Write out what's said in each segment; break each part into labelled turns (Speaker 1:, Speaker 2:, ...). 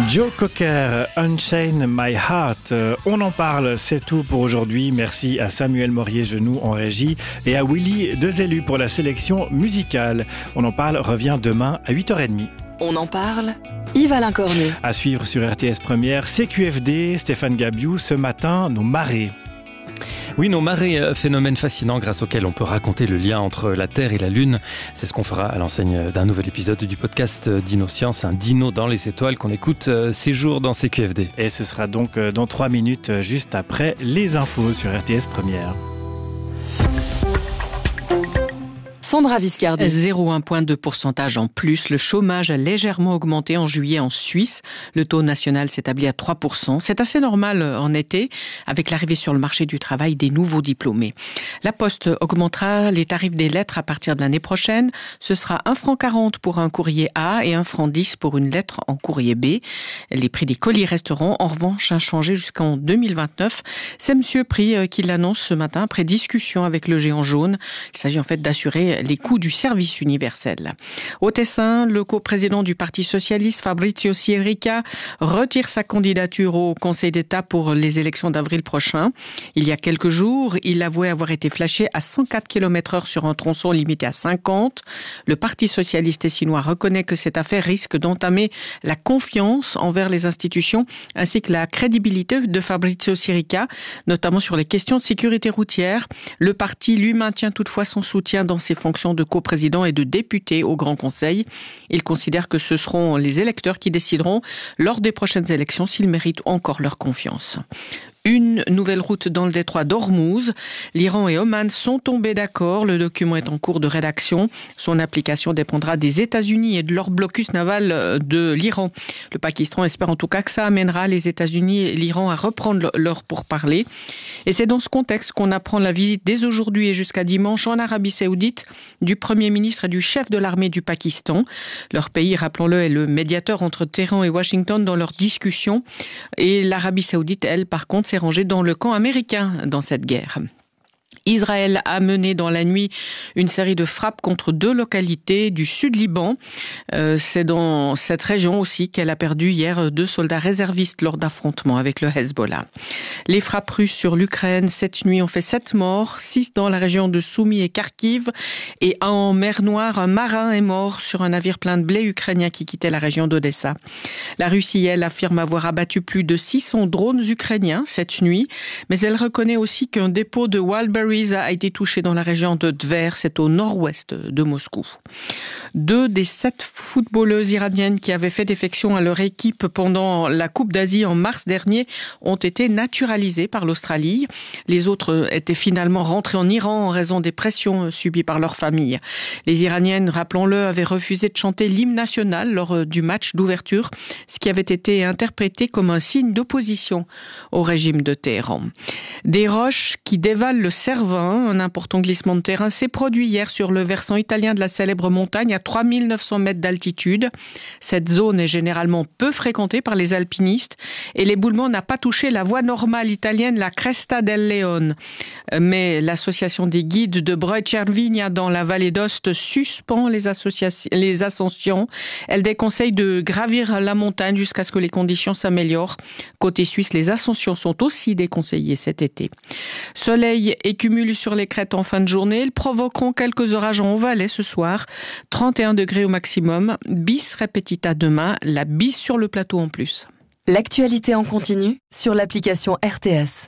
Speaker 1: Joe Cocker, Unchain My Heart. On en parle, c'est tout pour aujourd'hui. Merci à Samuel Morier-Genoux en régie et à Willy Dezelu pour la sélection musicale. On en parle revient demain à 8h30.
Speaker 2: On en parle, Yves-Alain Cornu.
Speaker 1: À suivre sur RTS Première, CQFD, Stéphane Gabiou, ce matin, nos marées.
Speaker 3: Oui, nos marées, phénomène fascinant grâce auquel on peut raconter le lien entre la Terre et la Lune. C'est ce qu'on fera à l'enseigne d'un nouvel épisode du podcast Dino-Science, un dino dans les étoiles qu'on écoute ces jours dans CQFD.
Speaker 1: Et ce sera donc dans 3 minutes, juste après les infos sur RTS Première.
Speaker 2: Sandra Viscardi.
Speaker 4: 0,1 point de pourcentage en plus. Le chômage a légèrement augmenté en juillet en Suisse. Le taux national s'établit à 3%. C'est assez normal en été, avec l'arrivée sur le marché du travail des nouveaux diplômés. La Poste augmentera les tarifs des lettres à partir de l'année prochaine. Ce sera 1,40 € pour un courrier A et 1,10 € pour une lettre en courrier B. Les prix des colis resteront en revanche inchangés jusqu'en 2029. C'est Monsieur Prix qui l'annonce ce matin après discussion avec le géant jaune. Il s'agit en fait d'assurer les coûts du service universel. Au Tessin, le coprésident du Parti socialiste, Fabrizio Sierrica, retire sa candidature au Conseil d'État pour les élections d'avril prochain. Il y a quelques jours, il avouait avoir été flashé à 104 km/h sur un tronçon limité à 50. Le Parti socialiste tessinois reconnaît que cette affaire risque d'entamer la confiance envers les institutions ainsi que la crédibilité de Fabrizio Sierrica, notamment sur les questions de sécurité routière. Le parti lui maintient toutefois son soutien dans ses fonctions de coprésident et de député au Grand Conseil. Il considère que ce seront les électeurs qui décideront lors des prochaines élections s'ils méritent encore leur confiance. Une nouvelle route dans le détroit d'Ormuz. L'Iran et Oman sont tombés d'accord. Le document est en cours de rédaction. Son application dépendra des États-Unis et de leur blocus naval de l'Iran. Le Pakistan espère en tout cas que ça amènera les États-Unis et l'Iran à reprendre leur pourparlers. Et c'est dans ce contexte qu'on apprend la visite dès aujourd'hui et jusqu'à dimanche en Arabie Saoudite du Premier ministre et du chef de l'armée du Pakistan. Leur pays, rappelons-le, est le médiateur entre Téhéran et Washington dans leurs discussions. Et l'Arabie Saoudite, elle, par contre, s'est rangée dans le camp américain dans cette guerre. Israël a mené dans la nuit une série de frappes contre 2 localités du sud Liban. C'est dans cette région aussi qu'elle a perdu hier 2 soldats réservistes lors d'affrontements avec le Hezbollah. Les frappes russes sur l'Ukraine cette nuit ont fait 7 morts, 6 dans la région de Soumy et Kharkiv. Et en mer Noire, un marin est mort sur un navire plein de blé ukrainien qui quittait la région d'Odessa. La Russie, elle, affirme avoir abattu plus de 600 drones ukrainiens cette nuit. Mais elle reconnaît aussi qu'un dépôt de Walbury a été touché dans la région de Tver, c'est au nord-ouest de Moscou. 2 des 7 footballeuses iraniennes qui avaient fait défection à leur équipe pendant la Coupe d'Asie en mars dernier ont été naturalisées par l'Australie. Les autres étaient finalement rentrées en Iran en raison des pressions subies par leur famille. Les Iraniennes, rappelons-le, avaient refusé de chanter l'hymne national lors du match d'ouverture, ce qui avait été interprété comme un signe d'opposition au régime de Téhéran. Des roches qui dévalent le Cervin. Un important glissement de terrain s'est produit hier sur le versant italien de la célèbre montagne à 3900 mètres d'altitude. Cette zone est généralement peu fréquentée par les alpinistes et l'éboulement n'a pas touché la voie normale italienne, la Cresta del Leone. Mais l'association des guides de Breuil-Cervinia dans la vallée d'Ost suspend les ascensions. Elle déconseille de gravir la montagne jusqu'à ce que les conditions s'améliorent. Côté suisse, les ascensions sont aussi déconseillées cet été. Soleil et cumul sur les crêtes en fin de journée. Ils provoqueront quelques orages en Haut-Valais ce soir. 31 degrés au maximum. Bis repetita demain. La bise sur le plateau en plus.
Speaker 2: L'actualité en continu sur l'application RTS.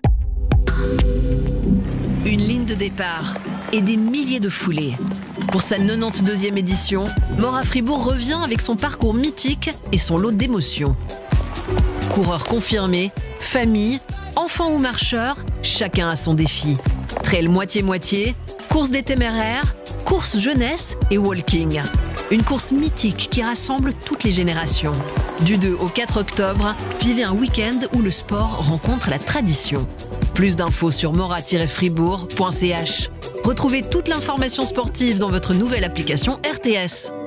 Speaker 5: Une ligne de départ et des milliers de foulées. Pour sa 92e édition, Maura Fribourg revient avec son parcours mythique et son lot d'émotions. Coureurs confirmés, famille, enfants ou marcheurs, chacun a son défi. Trail moitié-moitié, course des téméraires, course jeunesse et walking. Une course mythique qui rassemble toutes les générations. Du 2 au 4 octobre, vivez un week-end où le sport rencontre la tradition. Plus d'infos sur mora-fribourg.ch. Retrouvez toute l'information sportive dans votre nouvelle application RTS.